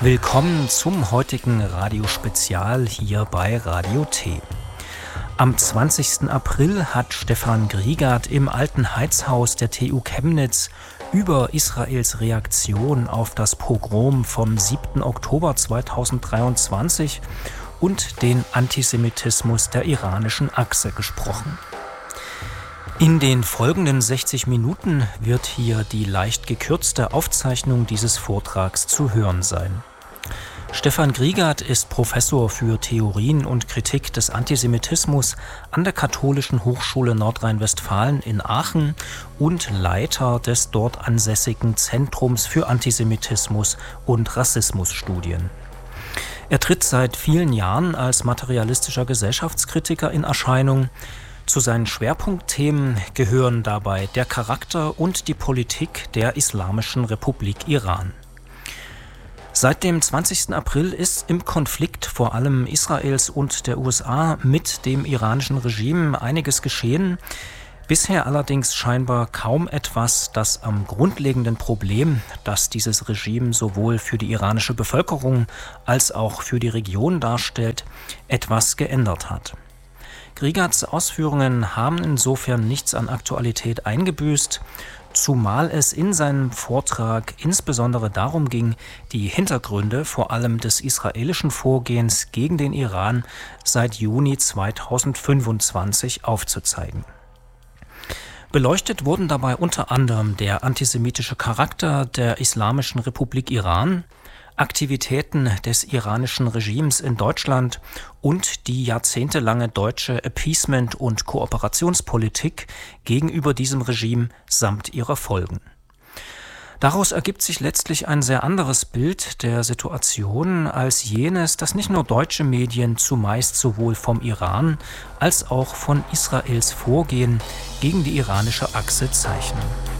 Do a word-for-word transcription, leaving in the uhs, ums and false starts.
Willkommen zum heutigen Radiospezial hier bei Radio T. Am zwanzigsten April hat Stefan Griegart im Alten Heizhaus der T U Chemnitz über Israels Reaktion auf das Pogrom vom siebten Oktober zweitausenddreiundzwanzig und den Antisemitismus der iranischen Achse gesprochen. In den folgenden sechzig Minuten wird hier die leicht gekürzte Aufzeichnung dieses Vortrags zu hören sein. Stefan Griegart ist Professor für Theorien und Kritik des Antisemitismus an der Katholischen Hochschule Nordrhein-Westfalen in Aachen und Leiter des dort ansässigen Zentrums für Antisemitismus und Rassismusstudien. Er tritt seit vielen Jahren als materialistischer Gesellschaftskritiker in Erscheinung. Zu seinen Schwerpunktthemen gehören dabei der Charakter und die Politik der Islamischen Republik Iran. Seit dem zwanzigsten April ist im Konflikt vor allem Israels und der U S A mit dem iranischen Regime einiges geschehen. Bisher allerdings scheinbar kaum etwas, das am grundlegenden Problem, das dieses Regime sowohl für die iranische Bevölkerung als auch für die Region darstellt, etwas geändert hat. Griegarts Ausführungen haben insofern nichts an Aktualität eingebüßt, zumal es in seinem Vortrag insbesondere darum ging, die Hintergründe vor allem des israelischen Vorgehens gegen den Iran seit Juni zweitausendfünfundzwanzig aufzuzeigen. Beleuchtet wurden dabei unter anderem der antisemitische Charakter der Islamischen Republik Iran, Aktivitäten des iranischen Regimes in Deutschland und die jahrzehntelange deutsche Appeasement- und Kooperationspolitik gegenüber diesem Regime samt ihrer Folgen. Daraus ergibt sich letztlich ein sehr anderes Bild der Situation als jenes, das nicht nur deutsche Medien zumeist sowohl vom Iran als auch von Israels Vorgehen gegen die iranische Achse zeichnen.